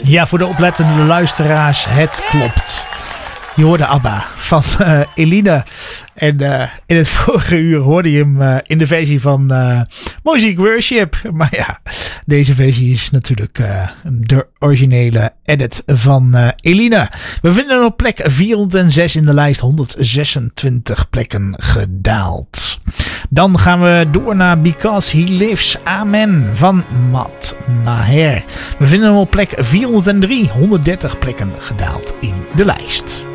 Ja, voor de oplettende luisteraars, het klopt. Je hoorde ABBA van Eline. En in het vorige uur hoorde je hem in de versie van Music Worship. Maar ja, deze versie is natuurlijk de originele edit van Eline. We vinden hem op plek 406 in de lijst, 126 plekken gedaald. Dan gaan we door naar Because He Lives, Amen van Matt Maher. We vinden hem op plek 403, 130 plekken gedaald in de lijst.